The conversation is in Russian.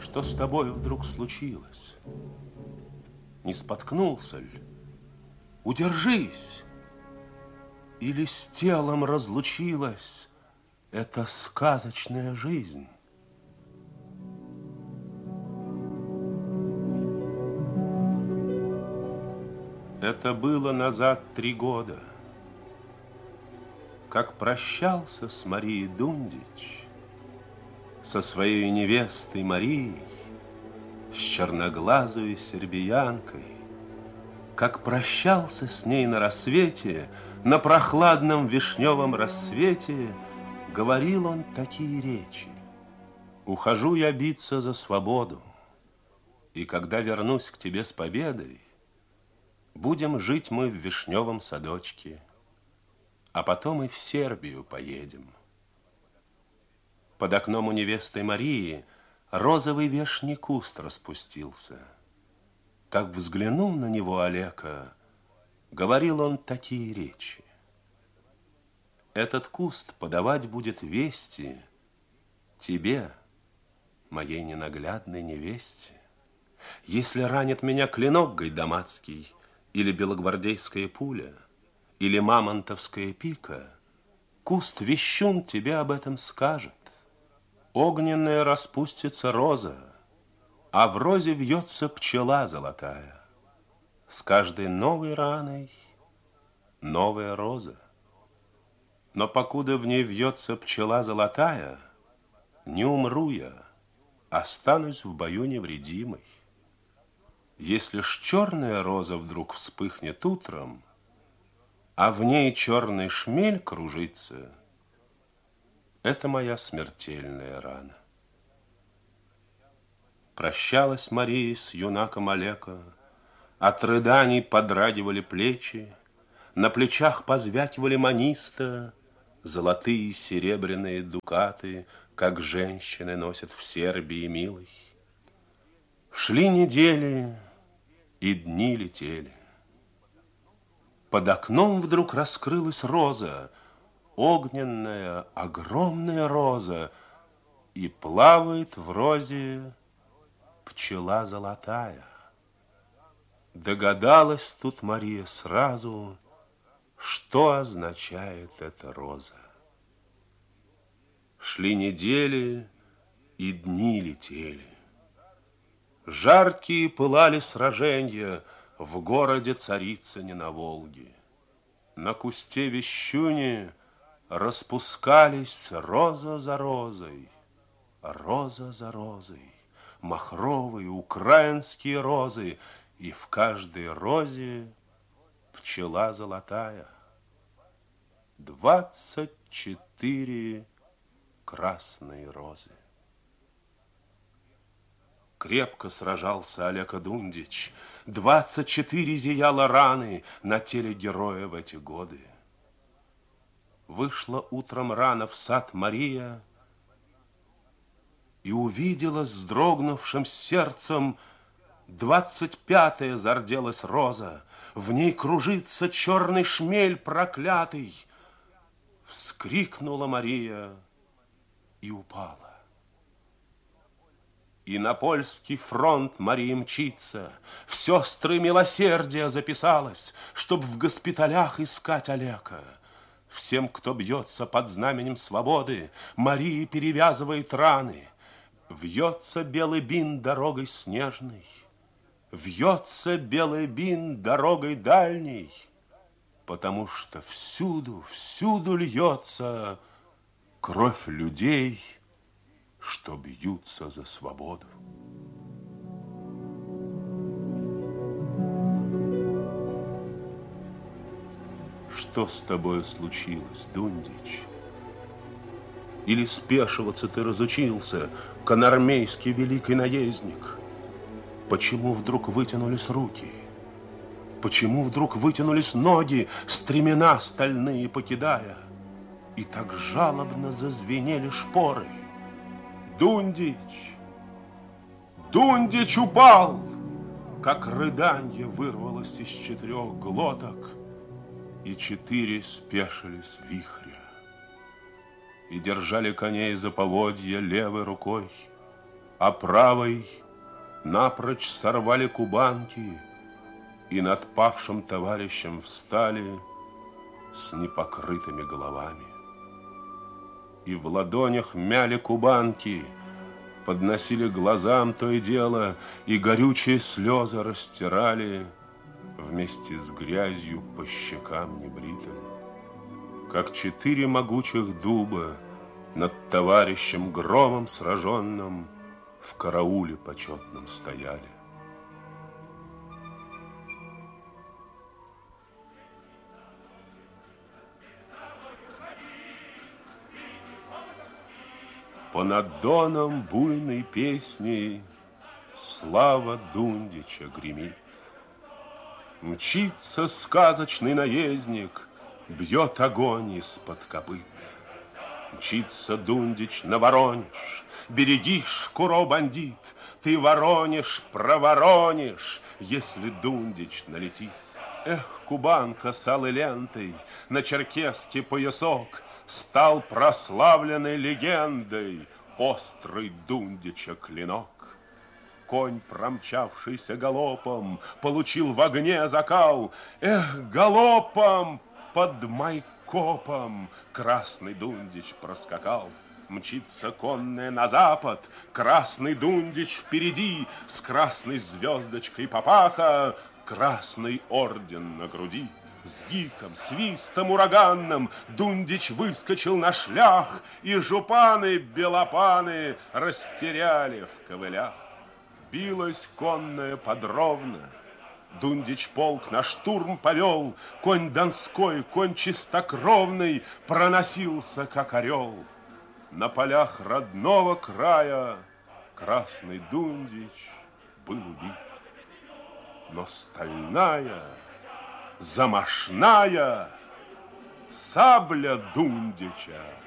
Что с тобой вдруг случилось? Не споткнулся ль? Удержись! Или с телом разлучилась эта сказочная жизнь? Это было назад 3 года, как прощался с Марией Дундич, со своей невестой Марией, с черноглазой сербиянкой, как прощался с ней на рассвете, на прохладном вишневом рассвете, говорил он такие речи: ухожу я биться за свободу, и когда вернусь к тебе с победой, будем жить мы в вишневом садочке, а потом и в Сербию поедем. Под окном у невесты Марии розовый вешний куст распустился. Как взглянул на него Олека, говорил он такие речи: этот куст подавать будет вести тебе, моей ненаглядной невесте. Если ранит меня клинок гайдамацкий, или белогвардейская пуля, или мамонтовская пика, куст вещун тебе об этом скажет. Огненная распустится роза, а в розе вьется пчела золотая. С каждой новой раной новая роза. Но покуда в ней вьется пчела золотая, не умру я, останусь в бою невредимой. Если ж черная роза вдруг вспыхнет утром, а в ней черный шмель кружится, это моя смертельная рана. Прощалась Мария с юнаком Олека, от рыданий подрагивали плечи, на плечах позвякивали маниста золотые серебряные дукаты, как женщины носят в Сербии милой. Шли недели, и дни летели. Под окном вдруг раскрылась роза, огненная, огромная роза, и плавает в розе пчела золотая. Догадалась тут Мария сразу, что означает эта роза. Шли недели, и дни летели. Жаркие пылали сраженья в городе Царицыне на Волге. На кусте вещуни распускались роза за розой, махровые украинские розы, и в каждой розе пчела золотая. 24 красные розы. Крепко сражался Олека Дундич. 24 зияло раны на теле героя в эти годы. Вышла утром рано в сад Мария и увидела с дрогнувшим сердцем 25-я зарделась роза. В ней кружится черный шмель проклятый. Вскрикнула Мария и упала. И на польский фронт Мария мчится, в сестры милосердия записалась, чтоб в госпиталях искать Олека. Всем, кто бьется под знаменем свободы, Мария перевязывает раны. Вьется белый бин дорогой снежной, вьется белый бин дорогой дальней, потому что всюду, всюду льется кровь людей, что бьются за свободу. Что с тобой случилось, Дундич? Или спешиваться ты разучился, конармейский великий наездник? Почему вдруг вытянулись руки? Почему вдруг вытянулись ноги, стремена стальные покидая? И так жалобно зазвенели шпоры. Дундич! Дундич упал! Как рыданье вырвалось из 4 глоток, и 4 спешились вихря. И держали коней за поводья левой рукой, а правой напрочь сорвали кубанки и над павшим товарищем встали с непокрытыми головами. И в ладонях мяли кубанки, подносили глазам то и дело, и горючие слезы растирали вместе с грязью по щекам небритым. Как 4 могучих дуба над товарищем громом сраженным в карауле почетном стояли. Понад доном буйной песни слава Дундича гремит. Мчится сказочный наездник, бьет огонь из-под копыт. Мчится Дундич на Воронеж, береги, Шкуро бандит, ты Воронеж проворонишь, если Дундич налетит. Эх, кубанка с алой лентой, на черкеске поясок, стал прославленной легендой острый Дундича клинок. Конь, промчавшийся галопом, получил в огне закал. Эх, галопом под Майкопом красный Дундич проскакал. Мчится конная на запад, красный Дундич впереди, с красной звездочкой папаха, красный орден на груди. С гиком, свистом ураганным Дундич выскочил на шлях, и жупаны белопаны растеряли в ковылях. Билась конная подровно, Дундич полк на штурм повел, конь донской, конь чистокровный проносился, как орел. На полях родного края красный Дундич был убит, но стальная, замашная сабля Дундича